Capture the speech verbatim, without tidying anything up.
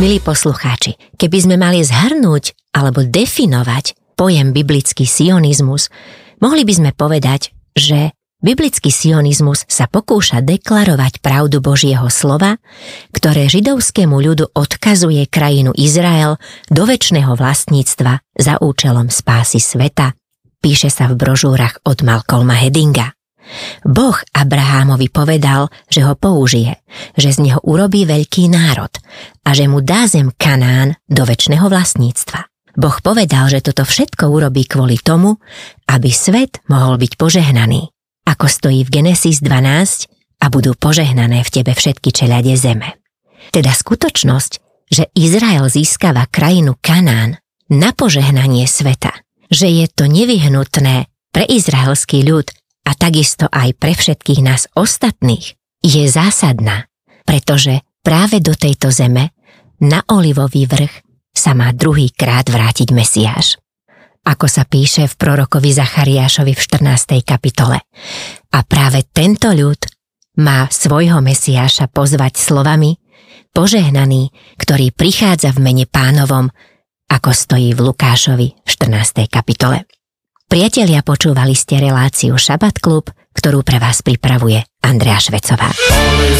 Milí poslucháči, keby sme mali zhrnúť alebo definovať pojem biblický sionizmus, mohli by sme povedať, že biblický sionizmus sa pokúša deklarovať pravdu Božieho slova, ktoré židovskému ľudu odkazuje krajinu Izrael do večného vlastníctva za účelom spásy sveta. Píše sa v brožúrach od Malcolma Heddinga. Boh Abrahámovi povedal, že ho použije, že z neho urobí veľký národ a že mu dá zem Kanán do večného vlastníctva. Boh povedal, že toto všetko urobí kvôli tomu, aby svet mohol byť požehnaný, ako stojí v Genesis dvanásť, a budú požehnané v tebe všetky čeľade zeme. Teda skutočnosť, že Izrael získava krajinu Kanán na požehnanie sveta, že je to nevyhnutné pre izraelský ľud a takisto aj pre všetkých nás ostatných, je zásadná, pretože práve do tejto zeme, na olivový vrch, sa má druhýkrát vrátiť Mesiáš. Ako sa píše v prorokovi Zachariášovi v štrnástej kapitole. A práve tento ľud má svojho Mesiáša pozvať slovami: požehnaný, ktorý prichádza v mene Pánovom, ako stojí v Lukášovi v štrnástej kapitole. Priatelia, počúvali ste reláciu Šabat Klub, ktorú pre vás pripravuje Andrea Švecová.